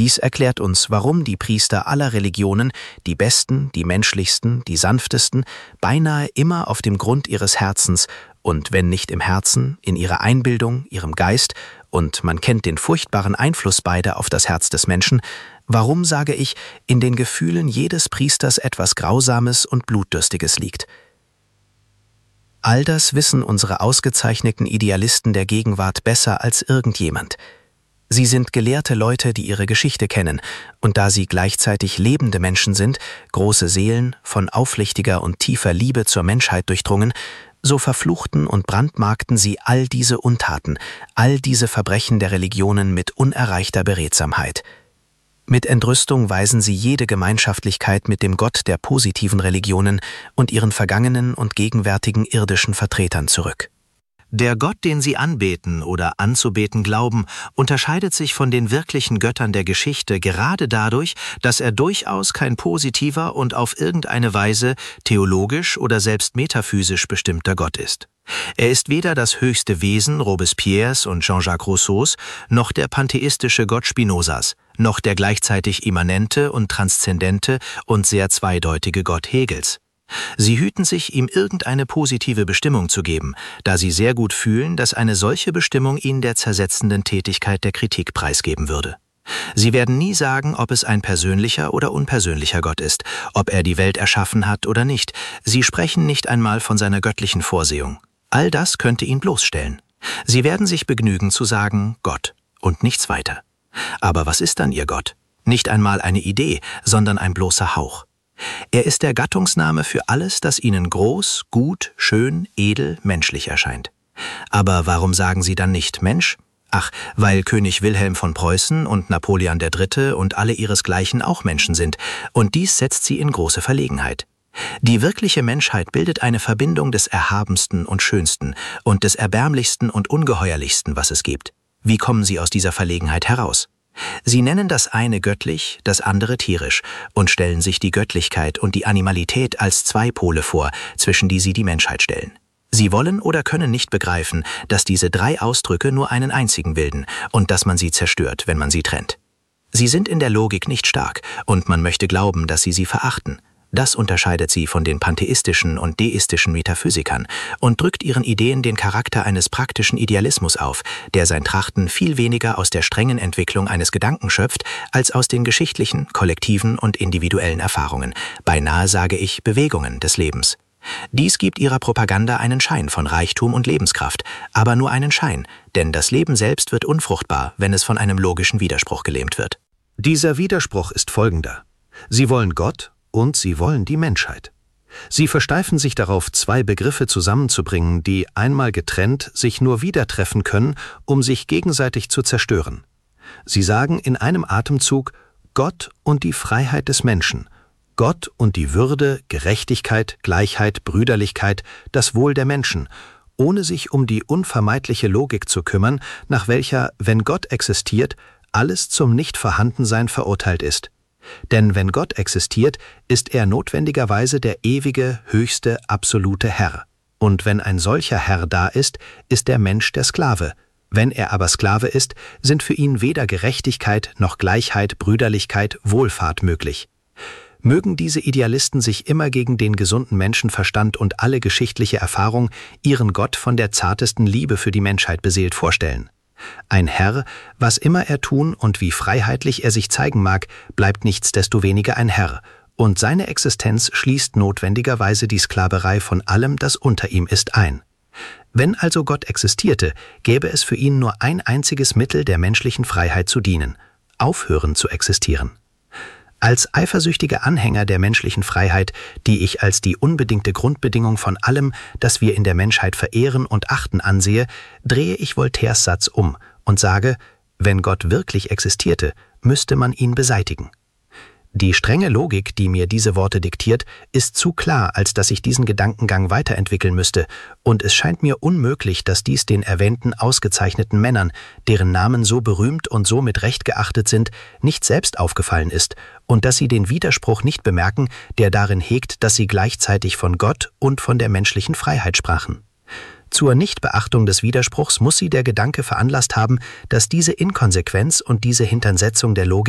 Dies erklärt uns, warum die Priester aller Religionen, die besten, die menschlichsten, die sanftesten, beinahe immer auf dem Grund ihres Herzens und wenn nicht im Herzen, in ihrer Einbildung, ihrem Geist, und man kennt den furchtbaren Einfluss beider auf das Herz des Menschen, warum, sage ich, in den Gefühlen jedes Priesters etwas Grausames und Blutdürstiges liegt. All das wissen unsere ausgezeichneten Idealisten der Gegenwart besser als irgendjemand. Sie sind gelehrte Leute, die ihre Geschichte kennen, und da sie gleichzeitig lebende Menschen sind, große Seelen, von aufrichtiger und tiefer Liebe zur Menschheit durchdrungen, so verfluchten und brandmarkten sie all diese Untaten, all diese Verbrechen der Religionen mit unerreichter Beredsamkeit. Mit Entrüstung weisen sie jede Gemeinschaftlichkeit mit dem Gott der positiven Religionen und ihren vergangenen und gegenwärtigen irdischen Vertretern zurück. Der Gott, den sie anbeten oder anzubeten glauben, unterscheidet sich von den wirklichen Göttern der Geschichte gerade dadurch, dass er durchaus kein positiver und auf irgendeine Weise theologisch oder selbst metaphysisch bestimmter Gott ist. Er ist weder das höchste Wesen Robespierres und Jean-Jacques Rousseaus, noch der pantheistische Gott Spinozas, noch der gleichzeitig immanente und transzendente und sehr zweideutige Gott Hegels. Sie hüten sich, ihm irgendeine positive Bestimmung zu geben, da sie sehr gut fühlen, dass eine solche Bestimmung ihnen der zersetzenden Tätigkeit der Kritik preisgeben würde. Sie werden nie sagen, ob es ein persönlicher oder unpersönlicher Gott ist, ob er die Welt erschaffen hat oder nicht. Sie sprechen nicht einmal von seiner göttlichen Vorsehung. All das könnte ihn bloßstellen. Sie werden sich begnügen zu sagen, Gott und nichts weiter. Aber was ist dann ihr Gott? Nicht einmal eine Idee, sondern ein bloßer Hauch. Er ist der Gattungsname für alles, das ihnen groß, gut, schön, edel, menschlich erscheint. Aber warum sagen sie dann nicht Mensch? Ach, weil König Wilhelm von Preußen und Napoleon III. Und alle ihresgleichen auch Menschen sind, und dies setzt sie in große Verlegenheit. Die wirkliche Menschheit bildet eine Verbindung des Erhabensten und Schönsten und des Erbärmlichsten und Ungeheuerlichsten, was es gibt. Wie kommen sie aus dieser Verlegenheit heraus? Sie nennen das eine göttlich, das andere tierisch und stellen sich die Göttlichkeit und die Animalität als zwei Pole vor, zwischen die sie die Menschheit stellen. Sie wollen oder können nicht begreifen, dass diese drei Ausdrücke nur einen einzigen bilden und dass man sie zerstört, wenn man sie trennt. Sie sind in der Logik nicht stark und man möchte glauben, dass sie verachten. Das unterscheidet sie von den pantheistischen und deistischen Metaphysikern und drückt ihren Ideen den Charakter eines praktischen Idealismus auf, der sein Trachten viel weniger aus der strengen Entwicklung eines Gedanken schöpft, als aus den geschichtlichen, kollektiven und individuellen Erfahrungen, beinahe sage ich Bewegungen des Lebens. Dies gibt ihrer Propaganda einen Schein von Reichtum und Lebenskraft, aber nur einen Schein, denn das Leben selbst wird unfruchtbar, wenn es von einem logischen Widerspruch gelähmt wird. Dieser Widerspruch ist folgender: Sie wollen Gott und sie wollen die Menschheit. Sie versteifen sich darauf, zwei Begriffe zusammenzubringen, die einmal getrennt sich nur wieder treffen können, um sich gegenseitig zu zerstören. Sie sagen in einem Atemzug Gott und die Freiheit des Menschen, Gott und die Würde, Gerechtigkeit, Gleichheit, Brüderlichkeit, das Wohl der Menschen, ohne sich um die unvermeidliche Logik zu kümmern, nach welcher, wenn Gott existiert, alles zum Nichtvorhandensein verurteilt ist. Denn wenn Gott existiert, ist er notwendigerweise der ewige, höchste, absolute Herr. Und wenn ein solcher Herr da ist der Mensch der Sklave. Wenn er aber Sklave ist, sind für ihn weder Gerechtigkeit noch Gleichheit, Brüderlichkeit, Wohlfahrt möglich. Mögen diese Idealisten sich immer gegen den gesunden Menschenverstand und alle geschichtliche Erfahrung ihren Gott von der zartesten Liebe für die Menschheit beseelt vorstellen. Ein Herr, was immer er tun und wie freiheitlich er sich zeigen mag, bleibt nichtsdestoweniger ein Herr, und seine Existenz schließt notwendigerweise die Sklaverei von allem, das unter ihm ist, ein. Wenn also Gott existierte, gäbe es für ihn nur ein einziges Mittel, der menschlichen Freiheit zu dienen: aufhören zu existieren. Als eifersüchtiger Anhänger der menschlichen Freiheit, die ich als die unbedingte Grundbedingung von allem, das wir in der Menschheit verehren und achten, ansehe, drehe ich Voltaires Satz um und sage, wenn Gott wirklich existierte, müsste man ihn beseitigen. Die strenge Logik, die mir diese Worte diktiert, ist zu klar, als dass ich diesen Gedankengang weiterentwickeln müsste, und es scheint mir unmöglich, dass dies den erwähnten ausgezeichneten Männern, deren Namen so berühmt und so mit Recht geachtet sind, nicht selbst aufgefallen ist, und dass sie den Widerspruch nicht bemerken, der darin hegt, dass sie gleichzeitig von Gott und von der menschlichen Freiheit sprachen. Zur Nichtbeachtung des Widerspruchs muss sie der Gedanke veranlasst haben, dass diese Inkonsequenz und diese Hinternsetzung der Logik